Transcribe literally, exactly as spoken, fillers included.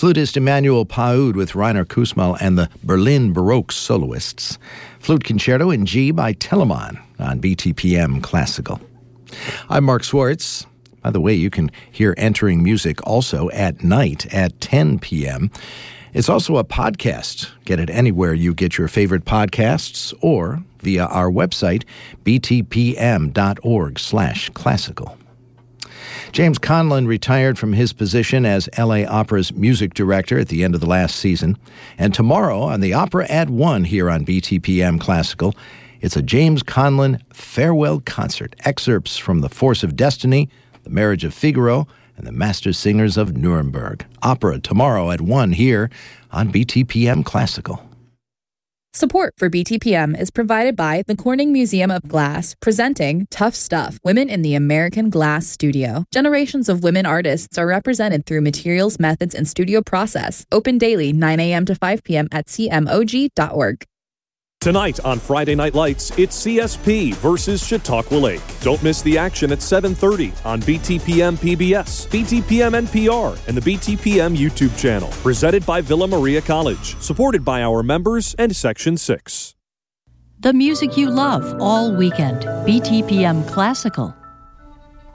Flutist Emmanuel Paoud with Rainer Kusmal and the Berlin Baroque Soloists. Flute Concerto in G by Telemann on B T P M Classical. I'm Mark Schwartz. By the way, you can hear Entering Music also at night at ten p.m. It's also a podcast. Get it anywhere you get your favorite podcasts or via our website, b t p m dot org slash classical. James Conlon retired from his position as L A Opera's music director at the end of the last season. And tomorrow on the Opera at one here on B T P M Classical, it's a James Conlon farewell concert. Excerpts from The Force of Destiny, The Marriage of Figaro, and The Master Singers of Nuremberg. Opera tomorrow at one here on B T P M Classical. Support for B T P M is provided by the Corning Museum of Glass, presenting Tough Stuff, Women in the American Glass Studio. Generations of women artists are represented through materials, methods, and studio process. Open daily, nine a.m. to five p.m. at c m o g dot org. Tonight on Friday Night Lights, it's C S P versus Chautauqua Lake. Don't miss the action at seven thirty on B T P M P B S, B T P M N P R, and the B T P M YouTube channel. Presented by Villa Maria College. Supported by our members and Section six. The music you love all weekend. B T P M Classical.